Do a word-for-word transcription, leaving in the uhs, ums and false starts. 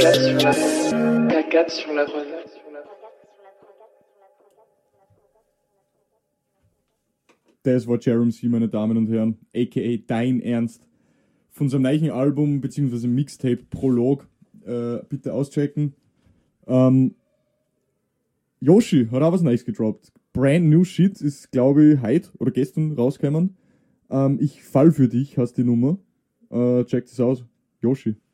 sur la K quatre sur la droite. Das war Jerome C., meine Damen und Herren, aka Dein Ernst. Von seinem neuen Album bzw. Mixtape Prolog, äh, bitte auschecken. Ähm, Yoshi hat auch was Neues gedroppt. Brand New Shit ist, glaube ich, heute oder gestern rausgekommen. Ähm, ich fall für dich, heißt die Nummer. Äh, check das aus. Yoshi.